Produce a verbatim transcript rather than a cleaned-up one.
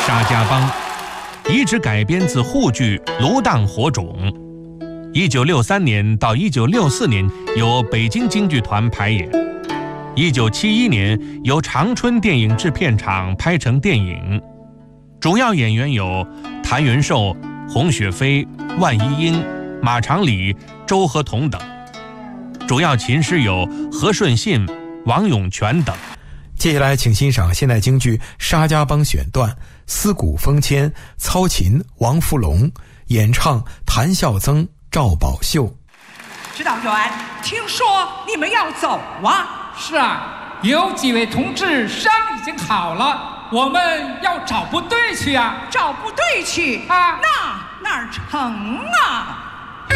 沙家浜，遗址改编自沪剧《芦荡火种》。一九六三年到一九六四年由北京京剧团排演，一九七一年由长春电影制片厂拍成电影。主要演员有谭元寿、洪雪飞、万一英、马长礼、周和同等。主要琴师有何顺信、王永全等。 接下来请欣赏现代京剧《沙家浜》选段，思古风谦，操琴王福龙，演唱谭孝增、赵宝秀。 指导员，听说你们要走啊？ 是啊，有几位同志伤已经好了，我们要找部队去啊。 找部队去啊？ 那哪儿成啊？